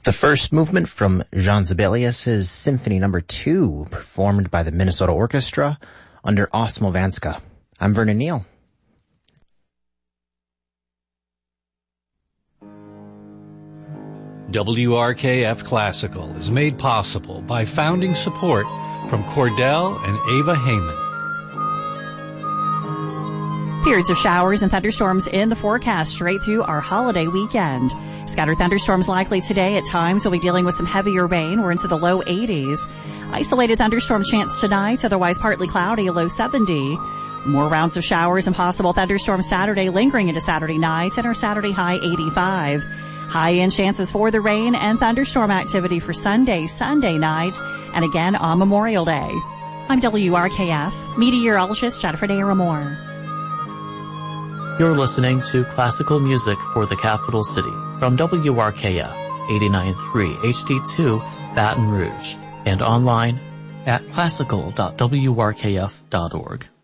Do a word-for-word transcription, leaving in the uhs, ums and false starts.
The first movement from Jean Sibelius's Symphony Number Two, performed by the Minnesota Orchestra under Osmolvanska. I'm Vernon Neal. W R K F Classical is made possible by founding support from Cordell and Ava Heyman. Periods of showers and thunderstorms in the forecast straight through our holiday weekend. Scattered thunderstorms likely today. At times we'll be dealing with some heavier rain. We're into the low eighties. Isolated thunderstorm chance tonight, otherwise partly cloudy, a low seventy. More rounds of showers and possible thunderstorms Saturday, lingering into Saturday night, and our Saturday high eighty-five. High-end chances for the rain and thunderstorm activity for Sunday, Sunday night, and again on Memorial Day. I'm W R K F meteorologist Jennifer Daramore. You're listening to classical music for the capital city from W R K F eighty-nine point three H D two Baton Rouge and online at classical dot w r k f dot org.